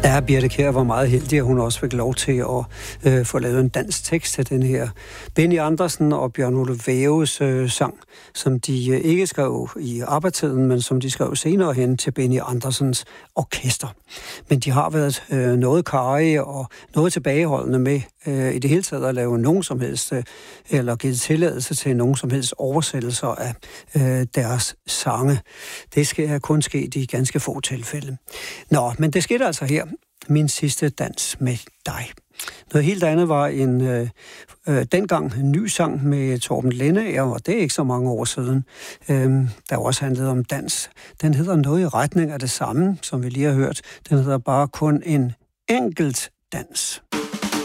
Ja, Birthe Kjær var meget heldig, at hun også fik lov til at få lavet en dansk tekst til den her Benny Andersen og Bjørn Ole Væves sang, som de ikke skrev i arbejdstiden, men som de skrev senere hen til Benny Andersens orkester. Men de har været noget karrige og noget tilbageholdende med i det hele taget at lave nogen som helst, eller givet tilladelse til nogen som helst oversættelser af deres sange. Det skal kun ske i ganske få tilfælde. Nå, men det skete altså her. Min sidste dans med dig. Noget helt andet var dengang en ny sang med Torben Lendeager, og det er ikke så mange år siden, der også handlede om dans. Den hedder noget i retning af det samme, som vi lige har hørt. Den hedder bare kun en enkelt dans.